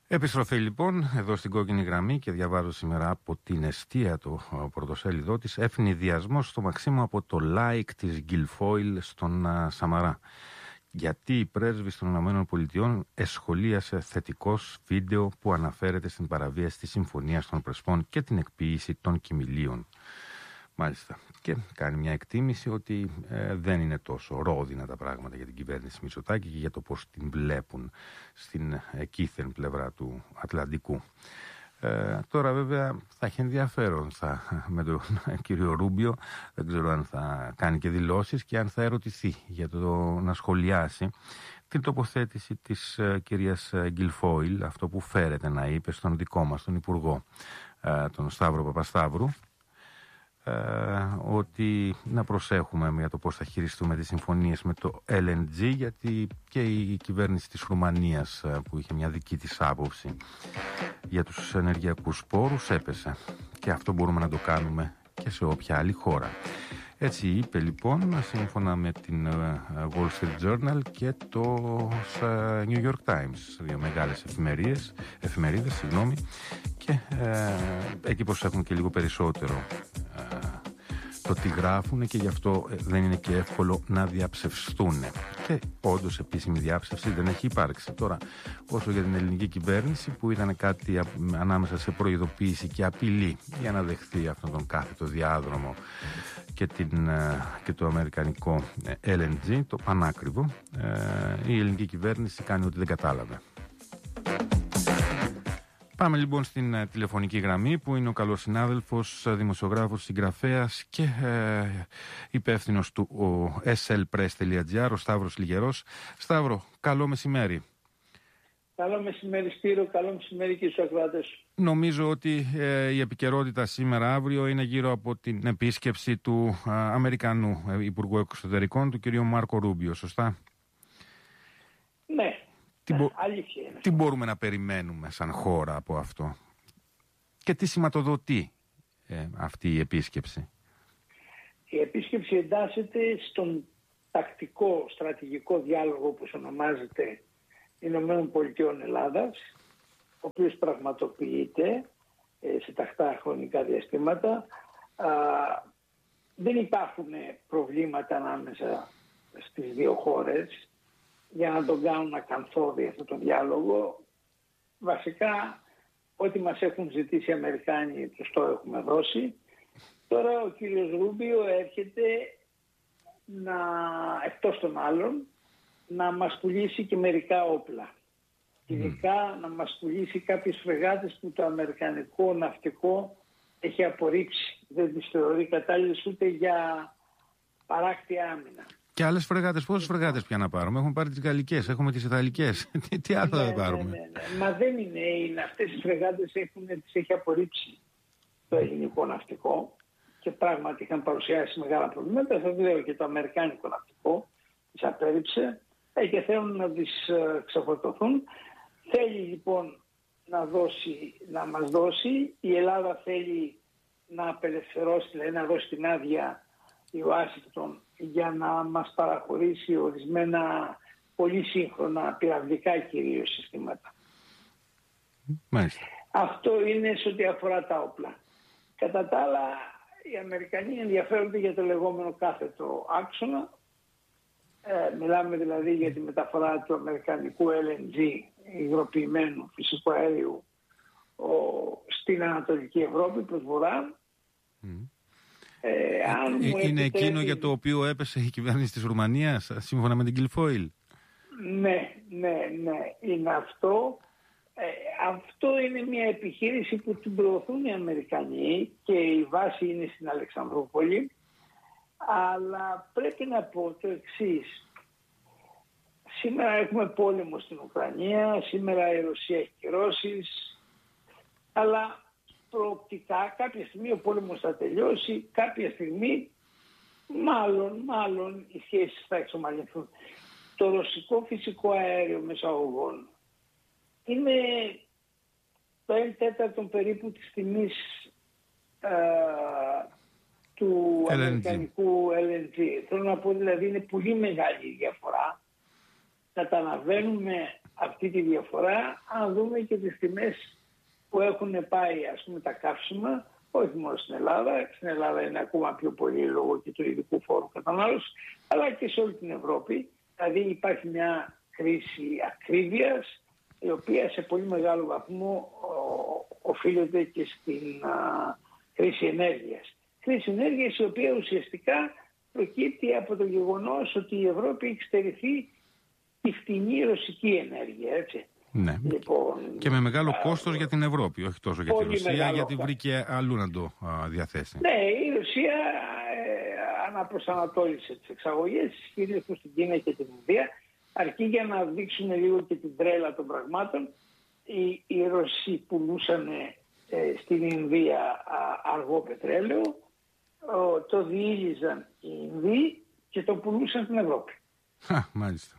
Επιστροφή λοιπόν εδώ στην κόκκινη γραμμή και διαβάζω σήμερα από την Εστία το πρωτοσέλιδό της. Ευνηδιασμός στο Μαξίμου από το like της Γκιλφόιλ στον Σαμαρά. Γιατί η πρέσβης των ΗΠΑ εσχολίασε θετικός βίντεο που αναφέρεται στην παραβίαση της Συμφωνίας των Πρεσπών και την εκποίηση των κοιμηλίων. Μάλιστα. Και κάνει μια εκτίμηση ότι δεν είναι τόσο ρόδινα τα πράγματα για την κυβέρνηση Μητσοτάκη και για το πώς την βλέπουν στην εκείθεν πλευρά του Ατλαντικού. Τώρα βέβαια θα έχει ενδιαφέρον με τον κύριο Ρούμπιο, δεν ξέρω αν θα κάνει και δηλώσεις και αν θα ερωτηθεί για το να σχολιάσει την τοποθέτηση της κυρίας Γκιλφόιλ, αυτό που φέρεται να είπε στον δικό μας τον Υπουργό, τον Σταύρο Παπασταύρου, ότι να προσέχουμε για το πώς θα χειριστούμε τις συμφωνίες με το LNG, γιατί και η κυβέρνηση της Ρουμανίας που είχε μια δική της άποψη για τους ενεργειακούς πόρους έπεσε και αυτό μπορούμε να το κάνουμε και σε όποια άλλη χώρα. Έτσι είπε λοιπόν σύμφωνα με την Wall Street Journal και το New York Times, δύο μεγάλες εφημερίδες, και εκεί προσέχουν και λίγο περισσότερο το τι γράφουν και γι' αυτό δεν είναι και εύκολο να διαψευστούν. Και όντως επίσημη διάψευση δεν έχει υπάρξει. Τώρα, όσο για την ελληνική κυβέρνηση που ήταν κάτι ανάμεσα σε προειδοποίηση και απειλή για να δεχθεί αυτόν τον κάθετο διάδρομο και το αμερικανικό LNG, το πανάκριβο, η ελληνική κυβέρνηση κάνει ότι δεν κατάλαβε. Πάμε λοιπόν στην τηλεφωνική γραμμή που είναι ο καλός συνάδελφος, δημοσιογράφος, συγγραφέας και υπεύθυνος του slpress.gr, ο Σταύρος Λιγερός. Σταύρο, καλό μεσημέρι. Καλό μεσημέρι Σπύρο, καλό μεσημέρι και στους ακροατές. Νομίζω ότι η επικαιρότητα σήμερα αύριο είναι γύρω από την επίσκεψη του Αμερικανού Υπουργού Εξωτερικών, του κ. Μάρκο Ρούμπιο, σωστά? Ναι. Τι μπορούμε να περιμένουμε σαν χώρα από αυτό και τι σηματοδοτεί αυτή η επίσκεψη? Η επίσκεψη εντάσσεται στον τακτικό στρατηγικό διάλογο που ονομάζεται Ηνωμένων Πολιτειών Ελλάδας, ο οποίος πραγματοποιείται σε τακτά χρονικά διαστήματα. Δεν υπάρχουν προβλήματα ανάμεσα στις δύο χώρες για να τον κάνουν ακαθόδη αυτό το διάλογο. Βασικά, ό,τι μας έχουν ζητήσει οι Αμερικάνοι τους το έχουμε δώσει. Τώρα ο κύριος Ρούμπιο έρχεται εκτός των άλλων, να μας πουλήσει και μερικά όπλα. Ειδικά να μας πουλήσει κάποιες φρεγάτες που το αμερικανικό ναυτικό έχει απορρίψει. Δεν τις θεωρεί κατάλληλες ούτε για παράκτια άμυνα. Και άλλες φρεγάτες, πόσες φρεγάτες πια να πάρουμε? Έχουμε πάρει τις γαλλικές, έχουμε τις ιταλικές. Τι άλλο θα πάρουμε? Ναι. Μα δεν είναι αυτές τις φρεγάτες τις έχει απορρίψει το ελληνικό ναυτικό και πράγματι είχαν παρουσιάσει μεγάλα προβλήματα. Θα λέω και το αμερικάνικο ναυτικό τις απέρριψε και θέλουν να τις ξεφορτωθούν. Θέλει λοιπόν να μας δώσει. Η Ελλάδα θέλει να απελευθερώσει, δηλαδή να δώσει την άδεια η Ουάσιγκτον για να μας παραχωρήσει ορισμένα πολύ σύγχρονα πυραυλικά κυρίως συστήματα. Μάλιστα. Αυτό είναι σε ό,τι αφορά τα όπλα. Κατά τα άλλα, οι Αμερικανοί ενδιαφέρονται για το λεγόμενο κάθετο άξονα. Μιλάμε δηλαδή για τη μεταφορά του αμερικανικού LNG, υγροποιημένου φυσικού αέριου, στην Ανατολική Ευρώπη προς βορρά. Είναι εκείνο για το οποίο έπεσε η κυβέρνηση της Ρουμανίας, σύμφωνα με την Γκιλφόιλ? Ναι, είναι αυτό. Αυτό είναι μια επιχείρηση που την προωθούν οι Αμερικανοί και η βάση είναι στην Αλεξανδρούπολη. Αλλά πρέπει να πω το εξής. Σήμερα έχουμε πόλεμο στην Ουκρανία, σήμερα η Ρωσία έχει κυρώσεις, αλλά προοπτικά κάποια στιγμή ο πόλεμος θα τελειώσει, κάποια στιγμή μάλλον οι σχέσεις θα εξομαλυνθούν. Το ρωσικό φυσικό αέριο μεσαγωγών είναι το 1/4 περίπου της τιμής του αμερικανικού LNG. Θέλω να πω δηλαδή είναι πολύ μεγάλη η διαφορά. Καταλαβαίνουμε αυτή τη διαφορά αν δούμε και τις τιμές που έχουν πάει, ας πούμε, τα καύσιμα, όχι μόνο στην Ελλάδα. Στην Ελλάδα είναι ακόμα πιο πολύ λόγω και του ειδικού φόρου κατανάλωσης, αλλά και σε όλη την Ευρώπη. Δηλαδή υπάρχει μια κρίση ακρίβειας, η οποία σε πολύ μεγάλο βαθμό οφείλεται και στην κρίση ενέργειας. Κρίση ενέργειας η οποία ουσιαστικά προκύπτει από το γεγονός ότι η Ευρώπη έχει στερηθεί τη φτηνή ρωσική ενέργεια, έτσι. Ναι. Λοιπόν, και με μεγάλο κόστος για την Ευρώπη, όχι τόσο για τη Ρωσία, γιατί βρήκε αλλού να το διαθέσει. Ναι, η Ρωσία αναπροσανατόλισε τις εξαγωγές, κυρίως προς την Κίνα και την Ινδία, αρκεί για να δείξουμε λίγο και την τρέλα των πραγμάτων. Οι Ρώσοι πουλούσαν στην Ινδία αργό πετρέλαιο, το διήλυζαν οι Ινδοί και το πουλούσαν στην Ευρώπη. Μάλιστα.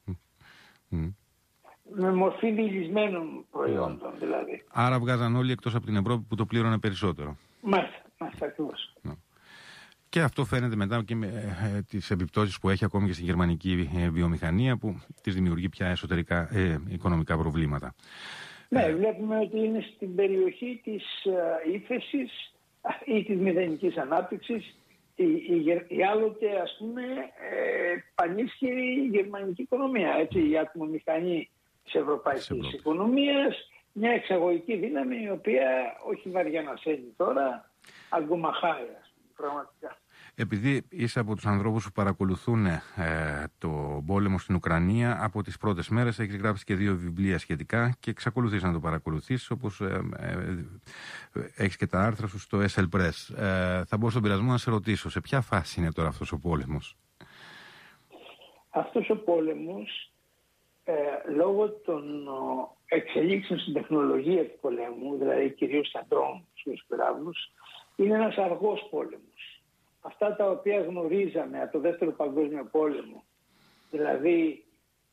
Με μορφή διηλυσμένων προϊόντων δηλαδή. Άρα βγάζαν όλοι εκτός από την Ευρώπη που το πλήρωνε περισσότερο. Μάλιστα, ακριβώς. Και αυτό φαίνεται μετά και με τις επιπτώσεις που έχει ακόμη και στην γερμανική βιομηχανία, που της δημιουργεί πια εσωτερικά οικονομικά προβλήματα. Ναι, βλέπουμε ότι είναι στην περιοχή της ύφεσης ή της μηδενικής ανάπτυξης η άλλοτε, ας πούμε, πανίσχυρη γερμανική οικονομία. Έτσι, η ατμομηχανή της ευρωπαϊκής οικονομίας, μια εξαγωγική δύναμη η οποία όχι βαριά να σέλνει τώρα, αγκομαχάει, πραγματικά. Επειδή είσαι από τους ανθρώπους που παρακολουθούν το πόλεμο στην Ουκρανία από τις πρώτες μέρες, έχεις γράψει και 2 βιβλία σχετικά και εξακολουθείς να το παρακολουθείς, όπως έχεις και τα άρθρα σου στο SL Press. Θα μπω στον πειρασμό να σε ρωτήσω, σε ποια φάση είναι τώρα αυτός ο πόλεμος? Αυτός ο πόλεμος, λόγω των εξελίξεων στην τεχνολογία του πολέμου, δηλαδή κυρίως στα ντρόουν, στους πυράβλους, είναι ένας αργός πόλεμος. Αυτά τα οποία γνωρίζαμε από το Δεύτερο Παγκόσμιο Πόλεμο, δηλαδή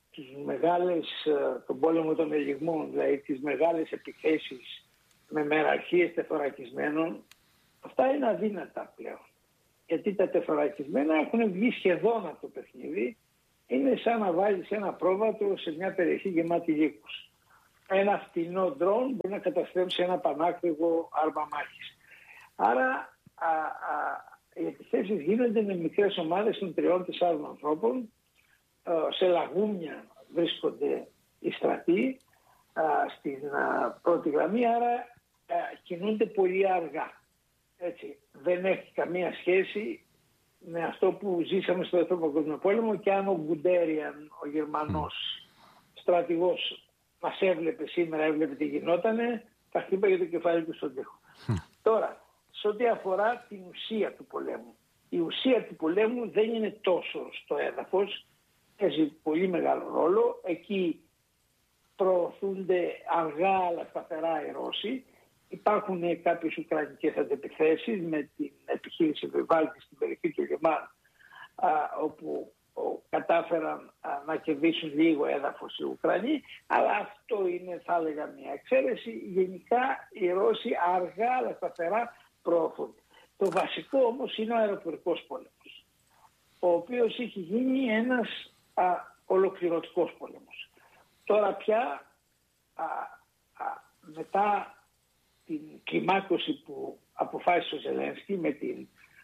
τον πόλεμο των ελιγμών, δηλαδή τις μεγάλες επιθέσεις με μεραρχίες τεθωρακισμένων, αυτά είναι αδύνατα πλέον. Γιατί τα τεθωρακισμένα έχουν βγει σχεδόν από το παιχνίδι. Είναι σαν να βάλεις ένα πρόβατο σε μια περιοχή γεμάτη λύκους. Ένα φτηνό ντρόν μπορεί να καταστρέψει ένα πανάκριβο άρμα μάχης. Άρα οι επιθέσεις γίνονται με μικρές ομάδες των 3-4 ανθρώπων. Σε λαγούμια βρίσκονται οι στρατοί στην πρώτη γραμμή, άρα κινούνται πολύ αργά. Έτσι, δεν έχει καμία σχέση με αυτό που ζήσαμε στο Δεύτερο Παγκόσμιο Πόλεμο, και αν ο Γκουντέριαν, ο Γερμανός στρατηγός, μας έβλεπε σήμερα, έβλεπε τι γινότανε, θα χτύπαγε το κεφάλι του στον τοίχο. Τώρα, σε ό,τι αφορά την ουσία του πολέμου. Η ουσία του πολέμου δεν είναι τόσο στο έδαφος, παίζει πολύ μεγάλο ρόλο. Εκεί προωθούνται αργά αλλά σταθερά οι Ρώσοι. Υπάρχουν κάποιες ουκρανικές αντεπιθέσεις με την επιχείρηση Βιβάλτη στην περιοχή του Λιμάν, όπου κατάφεραν να κερδίσουν λίγο έδαφος οι Ουκρανοί, αλλά αυτό είναι, θα έλεγα, μια εξαίρεση. Γενικά οι Ρώσοι αργά αλλά σταθερά προωθούνται. Το βασικό όμως είναι ο αεροπορικός πόλεμος, ο οποίος έχει γίνει ένας ολοκληρωτικός πόλεμος. Τώρα πια μετά την κλιμάκωση που αποφάσισε ο Ζελένσκι με την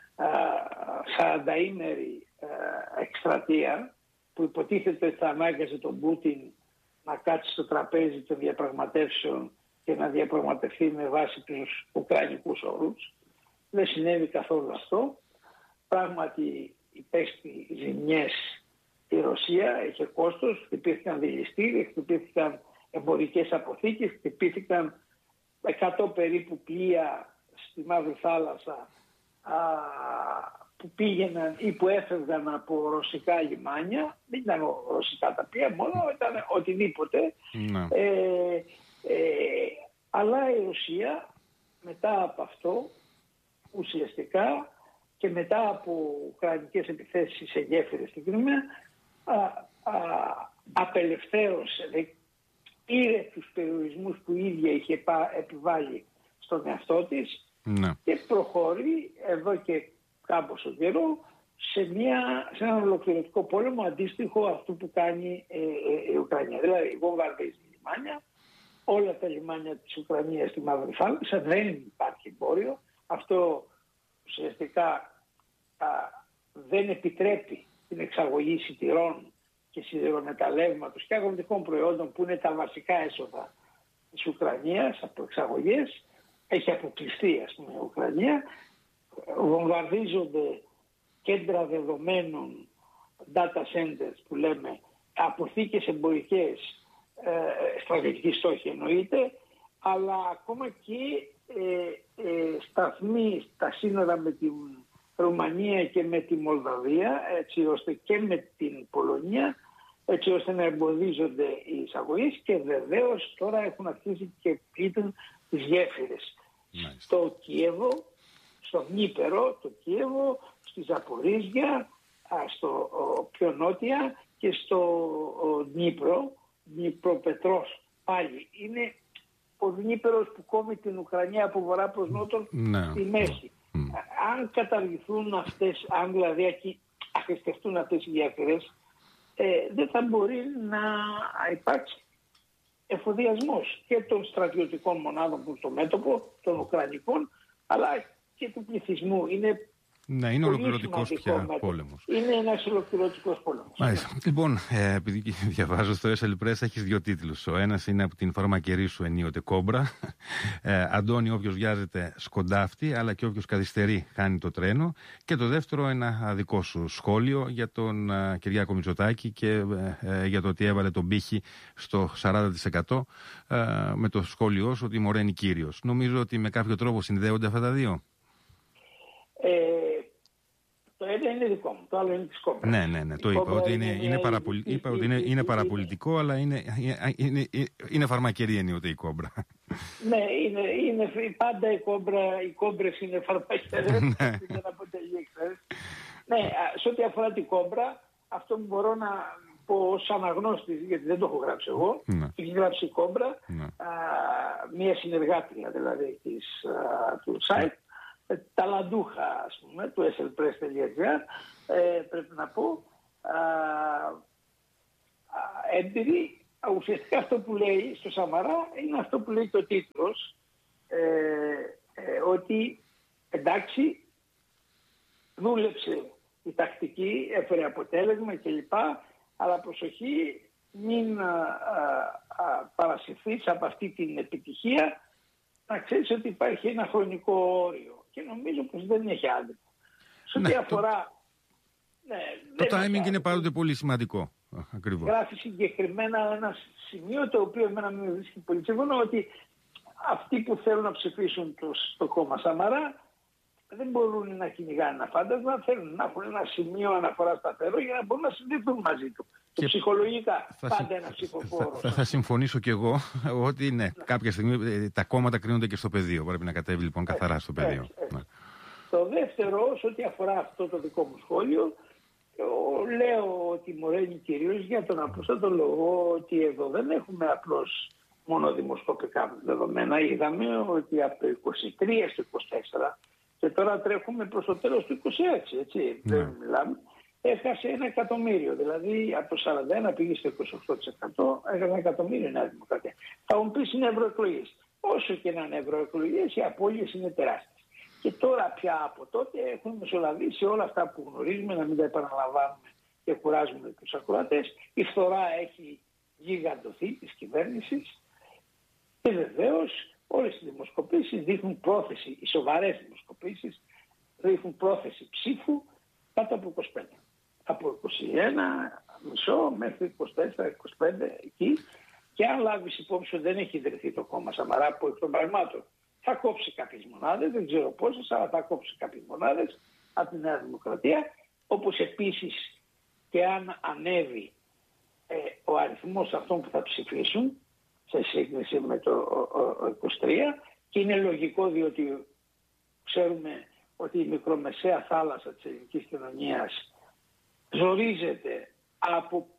40ήμερη εκστρατεία, που υποτίθεται ότι θα ανάγκαζε τον Πούτιν να κάτσει στο τραπέζι των διαπραγματεύσεων και να διαπραγματευτεί με βάση τους ουκρανικούς όρους. Δεν συνέβη καθόλου αυτό. Πράγματι υπέστη ζημιές η Ρωσία, είχε κόστος, χτυπήθηκαν δηληστήρια, χτυπήθηκαν εμπορικές αποθήκες, χτυπήθηκαν 100 περίπου πλοία στη Μαύρη Θάλασσα που πήγαιναν ή που έφευγαν από ρωσικά λιμάνια. Δεν ήταν ρωσικά τα πλοία μόνο, ήταν οτιδήποτε. Αλλά η Ρωσία μετά από αυτό ουσιαστικά και μετά από ουκρανικές επιθέσεις σε γέφυρες στην Κρυμαία απελευθέρωσε, πήρε τους περιορισμούς που η ίδια είχε επιβάλει στον εαυτό της και προχωρεί εδώ και κάμποσο καιρό σε έναν ολοκληρωτικό πόλεμο αντίστοιχο αυτού που κάνει η Ουκρανία. Δηλαδή βομβαρδίζει λιμάνια, όλα τα λιμάνια της Ουκρανίας στη Μαύρη Θάλασσα, δεν υπάρχει εμπόριο. Αυτό ουσιαστικά δεν επιτρέπει την εξαγωγή σιτηρών και σιδηρομεταλλεύματος και αγροτικών προϊόντων που είναι τα βασικά έσοδα της Ουκρανίας από εξαγωγές. Έχει αποκλειστεί, ας πούμε, η Ουκρανία. Βομβαρδίζονται κέντρα δεδομένων, data centers που λέμε, αποθήκες εμπορικές, στρατηγικοί στόχοι εννοείται, αλλά ακόμα και σταθμοί στα σύνορα με την Ρουμανία και με τη Μολδαβία, έτσι ώστε και με την Πολωνία, έτσι ώστε να εμποδίζονται οι εισαγωγές, και βεβαίως τώρα έχουν αρχίσει και πλήττουν τις γέφυρες. Στο Κίεβο, στο Δνίπερο, το Κίεβο, στη Ζαπορίζια, στο πιο νότια, και στο Δνίπρο-Πετρός πάλι. Είναι ο Δνίπερος που κόβει την Ουκρανία από βορρά προς νότον στη μέση. Αν καταργηθούν αυτές, αν δηλαδή αχρηστευτούν αυτές οι γέφυρες, δεν θα μπορεί να υπάρξει εφοδιασμός και των στρατιωτικών μονάδων που στο μέτωπο, των Ουκρανικών, αλλά και του πληθυσμού. Είναι ολοκληρωτικός πια πόλεμος. Είναι ένας ολοκληρωτικός πόλεμος. Μάλιστα. Λοιπόν, επειδή διαβάζω στο SL Press, έχεις δύο τίτλους. Ο ένας είναι από την φαρμακερή σου ενίοτε κόμπρα. Αντώνη, όποιος βιάζεται σκοντάφτει, αλλά και όποιος καθυστερεί χάνει το τρένο. Και το δεύτερο, ένα δικό σου σχόλιο για τον Κυριάκο Μητσοτάκη και για το ότι έβαλε τον πύχη στο 40% με το σχόλιο σου ότι μωραίνει κύριος. Νομίζω ότι με κάποιο τρόπο συνδέονται αυτά τα δύο. Το ένα είναι δικό μου, το άλλο είναι της κόμπρας. Ναι, το είπα ότι είναι παραπολιτικό, αλλά είναι φαρμακερή ενίοτε η κόμπρα. Ναι, είναι πάντα οι κόμπρες είναι φαρμακερές. Ναι, σε ό,τι αφορά την κόμπρα, αυτό που μπορώ να πω ως αναγνώστης, γιατί δεν το έχω γράψει εγώ, έχει γράψει η κόμπρα, μια συνεργάτρια δηλαδή του site, ταλαντούχα, ας πούμε, του slpress.gr, πρέπει να πω, έμπειρη. Ουσιαστικά αυτό που λέει στο Σαμαρά είναι αυτό που λέει και ο τίτλος, ότι εντάξει, δούλεψε η τακτική, έφερε αποτέλεσμα κλπ, αλλά προσοχή, μην παρασυρθείς από αυτή την επιτυχία, να ξέρεις ότι υπάρχει ένα χρονικό όριο. Και νομίζω πως δεν έχει άδικο. Σε ό,τι αφορά... Το timing είναι πάντοτε πολύ σημαντικό. Ακριβώς. Γράφει συγκεκριμένα ένα σημείο το οποίο εμένα με βρίσκει πολύ σύμφωνο, ότι αυτοί που θέλουν να ψηφίσουν το κόμμα Σαμαρά δεν μπορούν να κυνηγάνε ένα φάντασμα, θέλουν να έχουν ένα σημείο αναφορά σταθερό για να μπορούν να συνδεθούν μαζί του. Και ψυχολογικά πάντα ένα ψηφοφόρο. Θα συμφωνήσω κι εγώ ότι ναι, κάποια στιγμή τα κόμματα κρίνονται και στο πεδίο. Πρέπει να κατέβει λοιπόν καθαρά στο πεδίο. Το δεύτερο, σε ό,τι αφορά αυτό το δικό μου σχόλιο, λέω ότι μωραίνει κυρίως για τον απλούστατο λόγο ότι εδώ δεν έχουμε απλώς μόνο δημοσκοπικά δεδομένα. Είδαμε ότι από το 23 στο 24 και τώρα τρέχουμε προς το τέλος του 26, έτσι, δεν μιλάμε, έχασε 1 εκατομμύριο. Δηλαδή από το 41 πήγε στο 28%, έχασε 1 εκατομμύριο η Νέα Δημοκρατία. Θα μου πεις είναι ευρωεκλογές. Όσο και να είναι ευρωεκλογές, οι απώλειες είναι τεράστιες. Και τώρα πια από τότε έχουν μεσολαβήσει όλα αυτά που γνωρίζουμε, να μην τα επαναλαμβάνουμε και κουράζουμε τους ακροατές. Η φθορά έχει γιγαντωθεί της κυβέρνησης και βεβαίως όλες οι δημοσκοπήσεις δείχνουν πρόθεση, οι σοβαρές δημοσκοπήσεις δείχνουν πρόθεση ψήφου κάτω από 25. Από 21,5 μέχρι 24-25 εκεί. Και αν λάβεις υπόψη ότι δεν έχει ιδρυθεί το κόμμα Σαμαρά, που εκ των πραγμάτων θα κόψει κάποιες μονάδες, δεν ξέρω πόσες, αλλά θα κόψει κάποιες μονάδες από τη Νέα Δημοκρατία, όπως επίσης και αν ανέβει ο αριθμός αυτών που θα ψηφίσουν σε σύγκριση με το 23, και είναι λογικό διότι ξέρουμε ότι η μικρομεσαία θάλασσα της ελληνικής κοινωνίας ζορίζεται από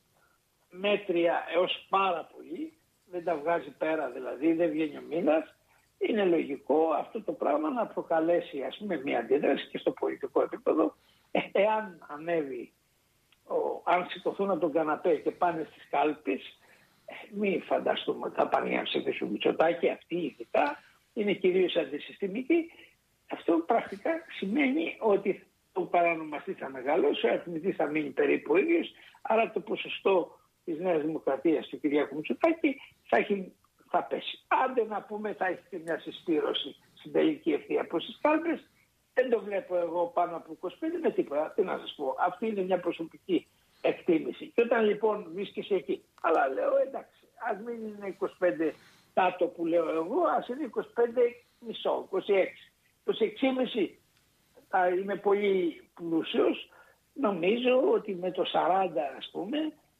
μέτρια έως πάρα πολύ, δεν τα βγάζει πέρα δηλαδή, δεν βγαίνει ο μήνας. Είναι λογικό αυτό το πράγμα να προκαλέσει, ας πούμε, μια αντίδραση και στο πολιτικό επίπεδο Εάν ανέβει, αν σηκωθούν από τον καναπέ και πάνε στις κάλπες, μην φανταστούμε ότι θα πάνε για να ψηφίσουν Μητσοτάκη. Αυτοί ειδικά είναι κυρίως αντισυστημικοί. Αυτό πρακτικά σημαίνει ότι ο παρανομαστής θα μεγαλώσει, ο αριθμητής θα μείνει περίπου ίδιος, άρα το ποσοστό της Νέας Δημοκρατίας του Κυριάκου Μητσοτάκη θα πέσει. Άντε να πούμε θα έχει και μια συσπήρωση στην τελική ευθεία από τις κάλπες. Δεν το βλέπω εγώ πάνω από 25 με τίποτα. Τι να σας πω. Αυτή είναι μια προσωπική εκτίμηση. Και όταν λοιπόν βρίσκεσαι εκεί, αλλά λέω εντάξει, ας μην είναι 25 τάτο που λέω εγώ, ας είναι 25 μισό, 26. 26,5 θα είμαι πολύ πλούσιος. Νομίζω ότι με το 40 ας πούμε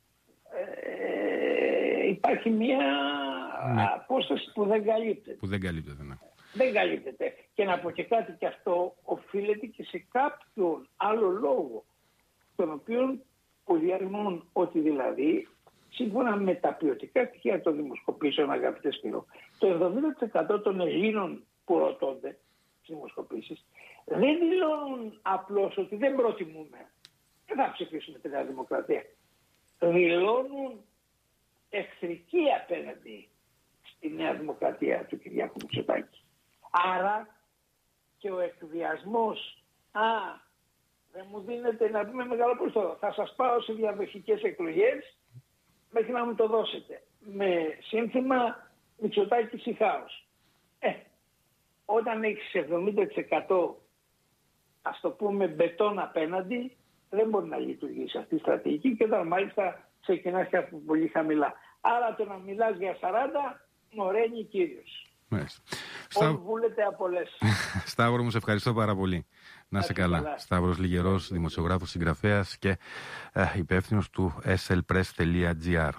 υπάρχει μια απόσταση που δεν καλύπτεται. Δεν καλύπτεται. Και να πω και κάτι, και αυτό οφείλεται και σε κάποιον άλλο λόγο, τον οποίο διαρριμώνουν ότι δηλαδή, σύμφωνα με τα ποιοτικά στοιχεία των δημοσκοπήσεων, αγαπητέ Σπύρο, το 70% των Ελλήνων που ρωτώνται στις δημοσκοπήσεις δεν δηλώνουν απλώς ότι δεν προτιμούμε, δεν θα ψηφίσουμε τη Νέα Δημοκρατία. Δηλώνουν εχθρική απέναντι στη Νέα Δημοκρατία του Κυριάκου Μητσοτάκη. Άρα και ο εκβιασμός, δεν μου δίνετε να πούμε μεγάλο ποσοστό, θα σας πάω σε διαδοχικές εκλογές μέχρι να μου το δώσετε. Με σύνθημα Μητσοτάκης ή χάος. Όταν έχεις 70% ας το πούμε μπετόν απέναντι, δεν μπορεί να λειτουργήσει αυτή η στρατηγική, και όταν μάλιστα ξεκινάς και από πολύ χαμηλά. Άρα το να μιλάς για 40, μωραίνει κύριος. Όλοι βούλετε από λες. Σταύρο μου, σε ευχαριστώ πάρα πολύ. Να είσαι καλά. Σταύρος Λιγερός, δημοσιογράφος, συγγραφέας και υπεύθυνος του slpress.gr.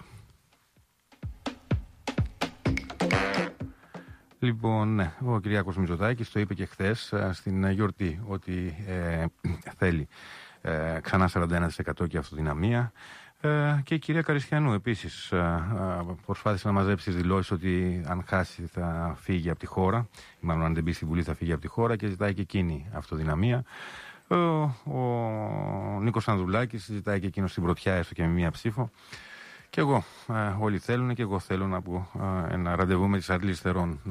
Λοιπόν, ναι, ο Κυριάκος Μητσοτάκης το είπε και χθες στην γιορτή ότι θέλει ξανά 41% και αυτοδυναμία. Και η κυρία Καριστιανού επίσης προσπάθησε να μαζέψει τις δηλώσεις ότι αν χάσει θα φύγει από τη χώρα, μάλλον αν δεν μπει στη Βουλή θα φύγει από τη χώρα, και ζητάει και εκείνη αυτοδυναμία. Ο Νίκος Ανδρουλάκης ζητάει και εκείνο στην πρωτιά, έστω και με μία ψήφο. Και εγώ, όλοι θέλουν, και εγώ θέλω να πω ένα ραντεβού με τις Αρτλής Θερών.